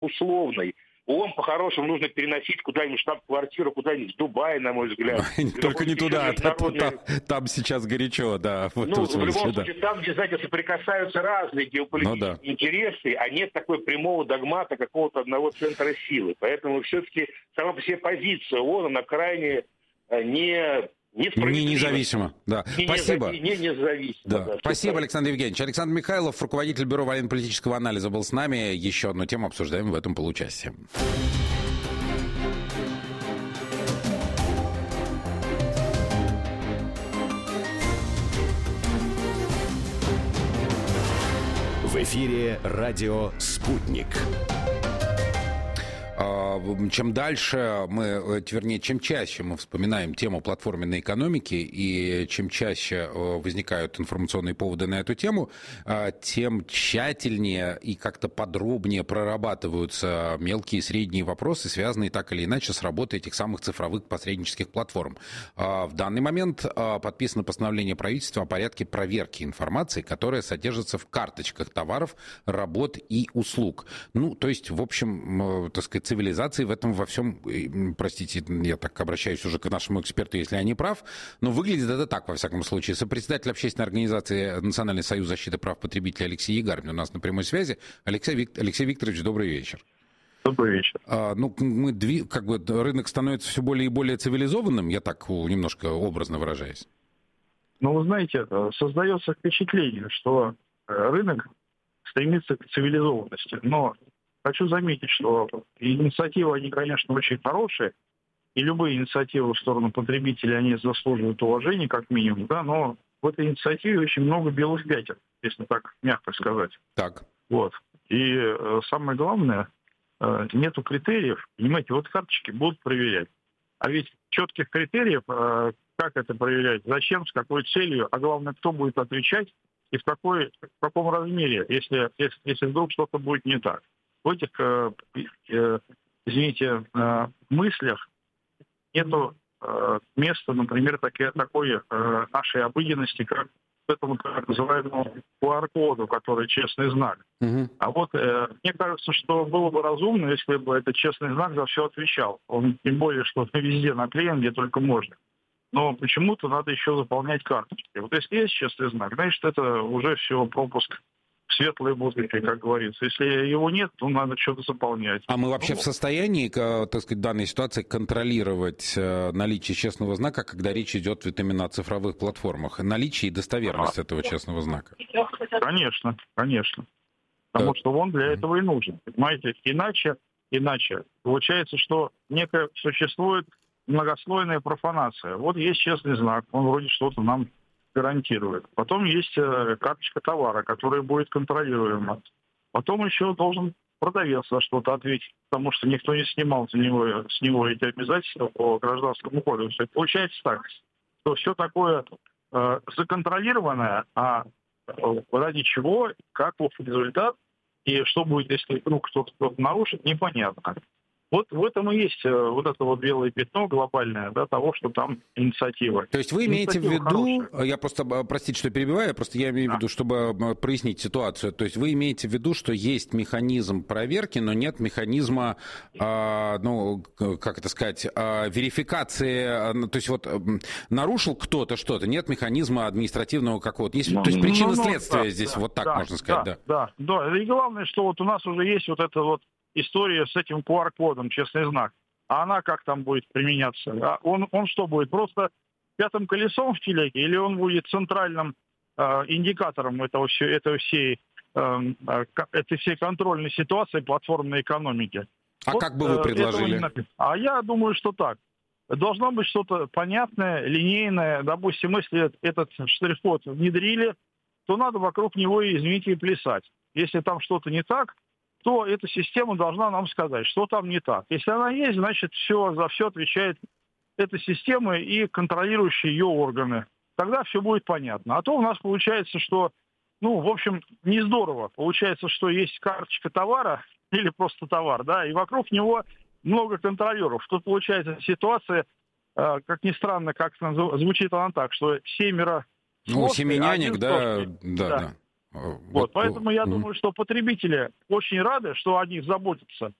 условный. ООН, по-хорошему, нужно переносить куда-нибудь штаб-квартиру, куда-нибудь в Дубай, на мой взгляд. Только не туда, там сейчас горячо, да. В любом случае, там, где, знаете, соприкасаются разные геополитические интересы, а нет такой прямого догмата какого-то одного центра силы. Поэтому все-таки сама по себе позиция ООН, она крайне независимо, да. Спасибо. Независимо. Да. Спасибо, Александр Евгеньевич. Александр Михайлов, руководитель Бюро военно-политического анализа, был с нами. Еще одну тему обсуждаем в этом получасе. В эфире радио «Спутник». Чем дальше чем чаще мы вспоминаем тему платформенной экономики и чем чаще возникают информационные поводы на эту тему, тем тщательнее и как-то подробнее прорабатываются мелкие и средние вопросы, связанные так или иначе с работой этих самых цифровых посреднических платформ. В данный момент подписано постановление правительства о порядке проверки информации, которая содержится в карточках товаров, работ и услуг. То есть, в общем, так сказать, цивилизации в этом во всем, простите, я так обращаюсь уже к нашему эксперту, если я не прав, но выглядит это так, во всяком случае. Сопредседатель общественной организации Национальный союз защиты прав потребителей Алексей Ягарин у нас на прямой связи. Алексей Викторович, добрый вечер. Добрый вечер. Рынок становится все более и более цивилизованным, я так немножко образно выражаюсь. Вы знаете, создается впечатление, что рынок стремится к цивилизованности, но хочу заметить, что инициативы, они, конечно, очень хорошие, и любые инициативы в сторону потребителей, они заслуживают уважения, как минимум, да, но в этой инициативе очень много белых пятен, если так мягко сказать. Так. И самое главное, нету критериев, понимаете, карточки будут проверять. А ведь четких критериев, как это проверять, зачем, с какой целью, а главное, кто будет отвечать и в каком размере, если вдруг что-то будет не так. В этих, мыслях нету места, например, такой нашей обыденности, как этому так называемому QR-коду, который честный знак. Угу. Мне кажется, что было бы разумно, если бы этот честный знак за все отвечал. Он тем более, что везде наклеен, где только можно. Но почему-то надо еще заполнять карточки. Если есть честный знак, значит, это уже все пропуск в светлое будущее, как говорится. Если его нет, то надо что-то заполнять. А мы вообще в состоянии, так сказать, в данной ситуации контролировать наличие честного знака, когда речь идет именно о цифровых платформах? Наличие и достоверность этого честного знака? Конечно. Потому что он для этого и нужен. Понимаете, иначе получается, что некая существует многослойная профанация. Есть честный знак, он вроде что-то нам гарантирует. Потом есть карточка товара, которая будет контролируема. Потом еще должен продавец за что-то ответить, потому что никто не снимал с него эти обязательства по гражданскому кодексу. И получается так, что все такое законтролированное, а ради чего, каков результат, и что будет, если вдруг кто-то нарушит, непонятно. В этом и есть это белое пятно глобальное, да, того, что там инициатива. То есть вы имеете в виду, хорошая. я просто, простите, что перебиваю, я имею в виду, чтобы прояснить ситуацию, то есть вы имеете в виду, что есть механизм проверки, но нет механизма, верификации, то есть нарушил кто-то что-то, нет механизма административного какого-то, есть, то есть причинно-следствие здесь, можно сказать, да. Да, и главное, что у нас уже есть история с этим QR-кодом, честный знак. А она как там будет применяться? Он что будет? Просто пятым колесом в телеге? Или он будет центральным индикатором этой всей контрольной ситуации платформной экономики? Как бы вы предложили? А я думаю, что так. Должно быть что-то понятное, линейное. Допустим, если этот штрих-код внедрили, то надо вокруг него, извините, и плясать. Если там что-то не так, то эта система должна нам сказать, что там не так. Если она есть, значит, за все отвечает эта система и контролирующие ее органы. Тогда все будет понятно. А то у нас получается, что, не здорово. Получается, что есть карточка товара или просто товар, да, и вокруг него много контролеров. Тут получается ситуация, как ни странно, как звучит она так, что 7 семи нянек, да. Поэтому я думаю, что потребители очень рады, что о них заботятся.